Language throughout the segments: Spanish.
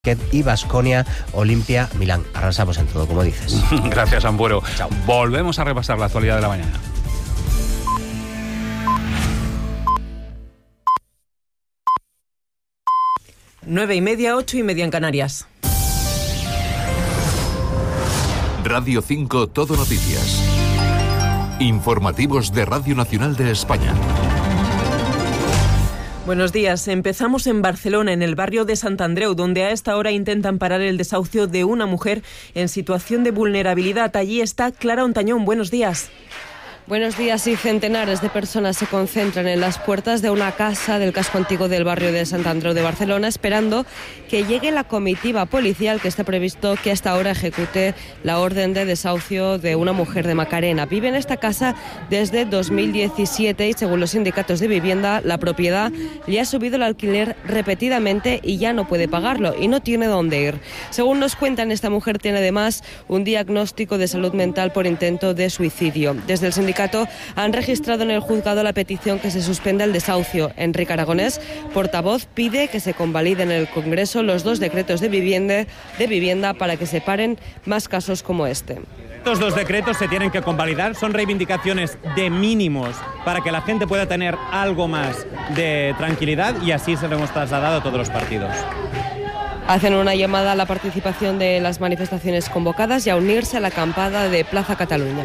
y Baskonia, Olimpia, Milán. Arrasamos en todo, como dices. Gracias, Ambuero. Chao. Volvemos a repasar la actualidad de la mañana. 9:30, 8:30 en Canarias. Radio 5 Todo Noticias. Informativos de Radio Nacional de España. Buenos días. Empezamos en Barcelona, en el barrio de Sant Andreu, donde a esta hora intentan parar el desahucio de una mujer en situación de vulnerabilidad. Allí está Clara Ontañón. Buenos días. Buenos días. Y centenares de personas se concentran en las puertas de una casa del casco antiguo del barrio de Sant Andreu de Barcelona, esperando que llegue la comitiva policial que está previsto que hasta ahora ejecute la orden de desahucio de una mujer de Macarena. Vive en esta casa desde 2017 y, según los sindicatos de vivienda, la propiedad le ha subido el alquiler repetidamente y ya no puede pagarlo y no tiene dónde ir. Según nos cuentan, esta mujer tiene además un diagnóstico de salud mental por intento de suicidio. Desde el sindicato han registrado en el juzgado la petición que se suspenda el desahucio. Enrique Aragonés, portavoz, pide que se convaliden en el Congreso los 2 decretos de vivienda para que se paren más casos como este. Estos 2 decretos se tienen que convalidar, son reivindicaciones de mínimos para que la gente pueda tener algo más de tranquilidad, y así se lo hemos trasladado a todos los partidos. Hacen una llamada a la participación de las manifestaciones convocadas y a unirse a la acampada de Plaza Cataluña.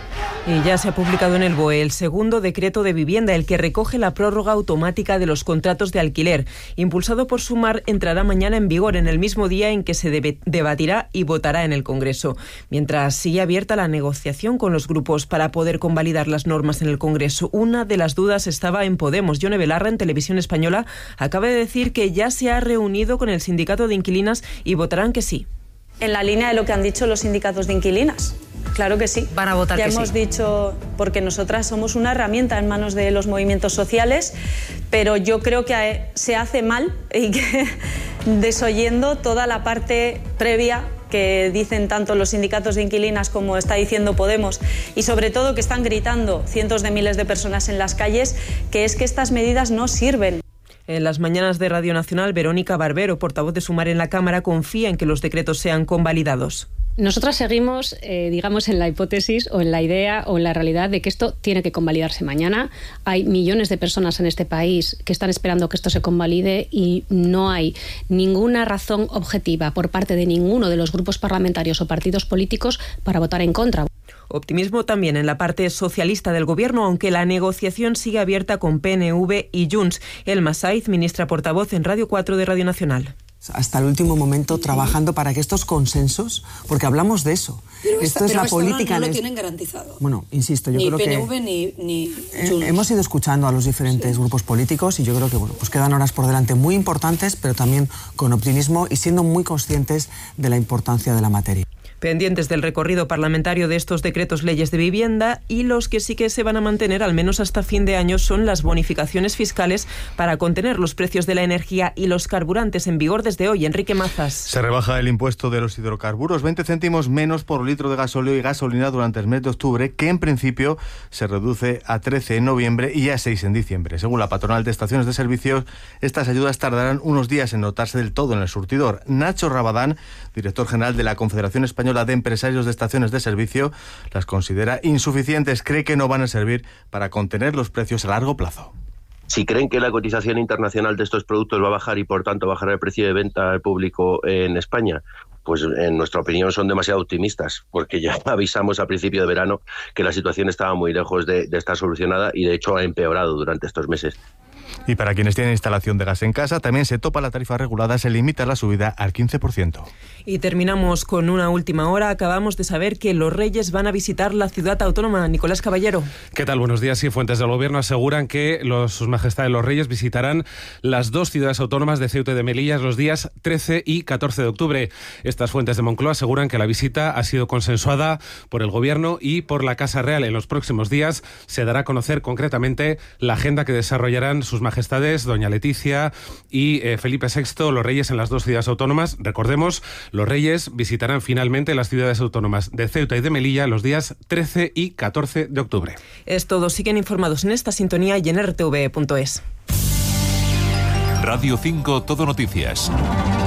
Y ya se ha publicado en el BOE el segundo decreto de vivienda, el que recoge la prórroga automática de los contratos de alquiler. Impulsado por Sumar, entrará mañana en vigor, en el mismo día en que se debatirá y votará en el Congreso. Mientras sigue abierta la negociación con los grupos para poder convalidar las normas en el Congreso. Una de las dudas estaba en Podemos. Yone Belarra, en Televisión Española, acaba de decir que ya se ha reunido con el sindicato de inquilinas y votarán que sí. En la línea de lo que han dicho los sindicatos de inquilinas. Claro que sí. Van a votar ya que sí. Ya hemos dicho, porque nosotras somos una herramienta en manos de los movimientos sociales, pero yo creo que se hace mal y que desoyendo toda la parte previa que dicen tanto los sindicatos de inquilinas como está diciendo Podemos, y sobre todo que están gritando cientos de miles de personas en las calles, que es que estas medidas no sirven. En las mañanas de Radio Nacional, Verónica Barbero, portavoz de Sumar en la Cámara, confía en que los decretos sean convalidados. Nosotras seguimos, digamos, en la hipótesis o en la idea o en la realidad de que esto tiene que convalidarse mañana. Hay millones de personas en este país que están esperando que esto se convalide y no hay ninguna razón objetiva por parte de ninguno de los grupos parlamentarios o partidos políticos para votar en contra. Optimismo también en la parte socialista del Gobierno, aunque la negociación sigue abierta con PNV y Junts. Elma Saiz, ministra portavoz en Radio 4 de Radio Nacional. Hasta el último momento trabajando para que estos consensos, porque hablamos de eso. Pero esto es la política. No lo tienen garantizado. Bueno, insisto, yo creo PNV, que ni Junts. Hemos ido escuchando a los diferentes grupos políticos y yo creo que pues quedan horas por delante muy importantes, pero también con optimismo y siendo muy conscientes de la importancia de la materia. Pendientes del recorrido parlamentario de estos decretos leyes de vivienda, y los que sí que se van a mantener al menos hasta fin de año son las bonificaciones fiscales para contener los precios de la energía y los carburantes, en vigor desde hoy. Enrique Mazas. Se rebaja el impuesto de los hidrocarburos, 20 céntimos menos por litro de gasóleo y gasolina durante el mes de octubre, que en principio se reduce a 13 en noviembre y a 6 en diciembre. Según la patronal de estaciones de servicios, estas ayudas tardarán unos días en notarse del todo en el surtidor. Nacho Rabadán, director general de la Confederación Española de Empresarios de Estaciones de Servicio, las considera insuficientes. Cree que no van a servir para contener los precios a largo plazo. Si creen que la cotización internacional de estos productos va a bajar y por tanto bajará el precio de venta al público en España, pues en nuestra opinión son demasiado optimistas, porque ya avisamos a principio de verano que la situación estaba muy lejos de estar solucionada y de hecho ha empeorado durante estos meses. Y para quienes tienen instalación de gas en casa, también se topa la tarifa regulada, se limita la subida al 15%. Y terminamos con una última hora. Acabamos de saber que los Reyes van a visitar la ciudad autónoma. Nicolás Caballero. ¿Qué tal? Buenos días. Sí, fuentes del Gobierno aseguran que sus majestades los Reyes visitarán las 2 ciudades autónomas de Ceuta y de Melilla los días 13 y 14 de octubre. Estas fuentes de Moncloa aseguran que la visita ha sido consensuada por el Gobierno y por la Casa Real. En los próximos días se dará a conocer concretamente la agenda que desarrollarán sus majestades, doña Leticia y Felipe VI, los Reyes, en las 2 ciudades autónomas. Recordemos, los Reyes visitarán finalmente las ciudades autónomas de Ceuta y de Melilla los días 13 y 14 de octubre. Es todo. Siguen informados en esta sintonía y en rtv.es. Radio 5 Todo Noticias.